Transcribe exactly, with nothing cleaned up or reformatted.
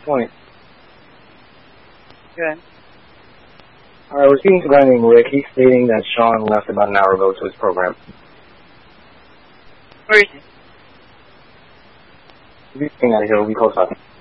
Morning. Good. Alright, we're speaking to a guy named Rick. He's stating that Sean left about an hour ago to his program. Where is he? He's getting out of here. We'll be close up.